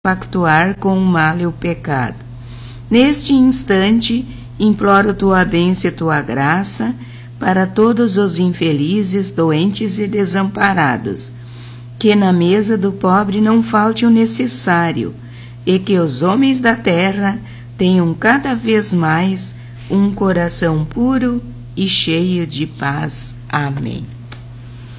pactuar com o mal e o pecado. Neste instante, imploro tua bênção e tua graça para todos os infelizes, doentes e desamparados, que na mesa do pobre não falte o necessário, e que os homens da terra tenham cada vez mais um coração puro e cheio de paz. Amém.